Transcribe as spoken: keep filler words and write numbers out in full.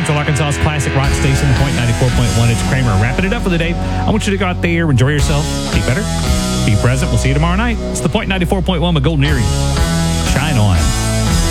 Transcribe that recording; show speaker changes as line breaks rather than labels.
Central Arkansas's classic rock station, Point ninety-four point one. It's Kramer wrapping it up for the day. I want you to go out there, enjoy yourself, be better, be present. We'll see you tomorrow night. It's the Point ninety-four point one with Golden Earring. Shine on.